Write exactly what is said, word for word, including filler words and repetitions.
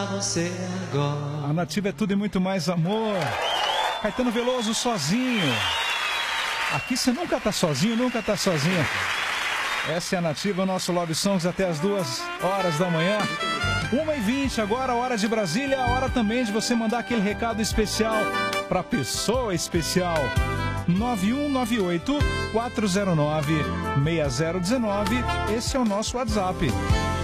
você agora. A Nativa é tudo e muito mais amor. Caetano Veloso, Sozinho. Aqui você nunca tá sozinho, nunca tá sozinha. Essa é a Nativa, o nosso Love Songs até as duas horas da manhã. uma e vinte agora, hora de Brasília, a hora também de você mandar aquele recado especial para pessoa especial. nove um nove oito, quatro zero nove, seis zero um nove, esse é o nosso WhatsApp.